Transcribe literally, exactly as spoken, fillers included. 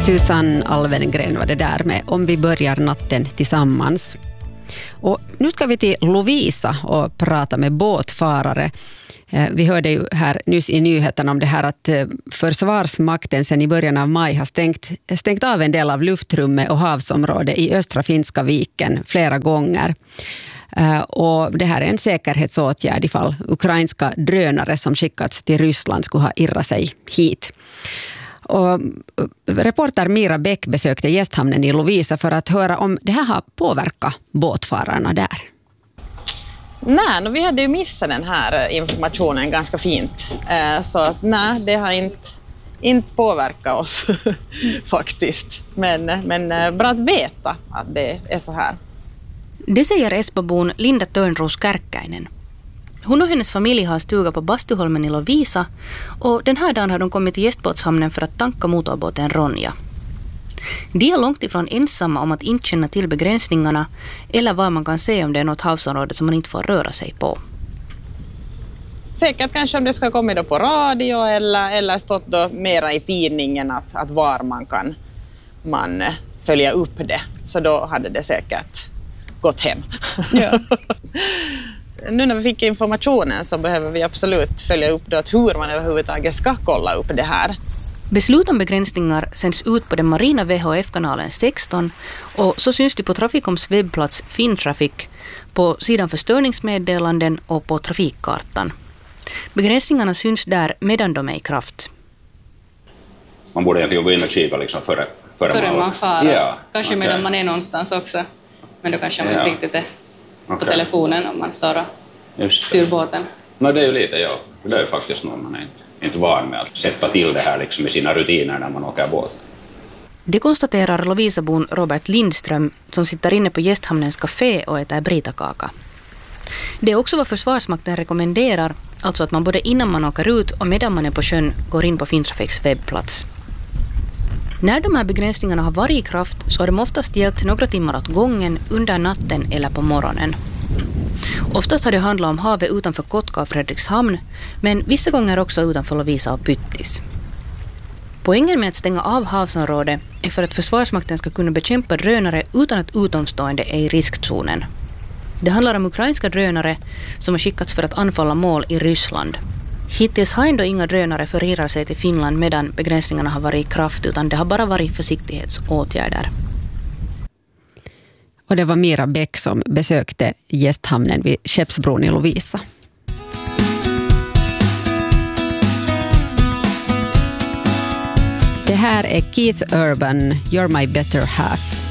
Susanne Alvengren var det där med Om vi börjar natten tillsammans. Och nu ska vi till Lovisa och prata med båtfarare. Vi hörde ju här nyss i nyheten om det här att Försvarsmakten sedan i början av maj har stängt, stängt av en del av luftrummet och havsområdet i östra Finska viken flera gånger. Och det här är en säkerhetsåtgärd ifall ukrainska drönare som skickats till Ryssland skulle ha irrat sig hit. Och reporter Mira Bäck besökte gästhamnen i Lovisa för att höra om det här har påverkat båtfararna där. Nej, vi hade ju missat den här informationen ganska fint. Så att nej, det har inte, inte påverkat oss faktiskt. Men, men bra att veta att det är så här. Det säger Esbobon Linda Törnros Kärkkäinen. Hon och hennes familj har stuga på Bastuholmen i Lovisa och den här dagen har de kommit till gästbåtshamnen för att tanka motorbåten Ronja. De är långt ifrån ensamma om att inte känna till begränsningarna eller vad man kan se om det är något havsområde som man inte får röra sig på. Säkert kanske om det ska komma då på radio eller, eller stått då mera i tidningen att, att var man kan man följa upp det. Så då hade det säkert gått hem. Ja. Nu när vi fick informationen så behöver vi absolut följa upp då att hur man överhuvudtaget ska kolla upp det här. Beslut om begränsningar sänds ut på den marina V H F-kanalen sexton och så syns det på Traficoms webbplats Fintrafik, på sidan för störningsmeddelanden och på trafikkartan. Begränsningarna syns där medan de är i kraft. Man borde egentligen gå in och kika liksom före, före, före man, man far. Ja, kanske okay. Medan man är någonstans också. Men då kanske man ja. inte riktigt är på okay. telefonen om man står och styr båten. No, det är ju lite, ja. Det är ju faktiskt någon man är inte, inte van med att sätta till det här liksom i sina rutiner när man åker båt. Det konstaterar Lovisabon Robert Lindström som sitter inne på gästhamnens café och äter britakaka. Det är också vad Försvarsmakten rekommenderar, alltså att man både innan man åker ut och medan man är på sjön går in på Fintrafiks webbplats. När de här begränsningarna har varit i kraft så har de oftast gällt några timmar åt gången under natten eller på morgonen. Oftast har det handlat om havet utanför Kotka och Fredrikshamn, men vissa gånger också utanför Lovisa och Pyttis. Poängen med att stänga av havsområdet är för att Försvarsmakten ska kunna bekämpa drönare utan att utomstående är i riskzonen. Det handlar om ukrainska drönare som har skickats för att anfalla mål i Ryssland. Hittills har ändå inga drönare förirrat sig till Finland medan begränsningarna har varit i kraft, utan det har bara varit försiktighetsåtgärder. Och det var Mira Bäck som besökte gästhamnen vid Skeppsbron i Lovisa. Det här är Keith Urban, You're My Better Half.